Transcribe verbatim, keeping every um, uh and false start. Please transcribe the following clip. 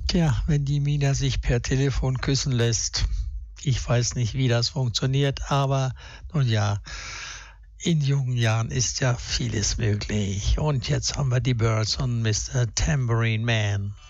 Tja, wenn die Mina sich per Telefon küssen lässt. Ich weiß nicht, wie das funktioniert, aber nun ja, in jungen Jahren ist ja vieles möglich. Und jetzt haben wir die Birds und Mister Tambourine Man.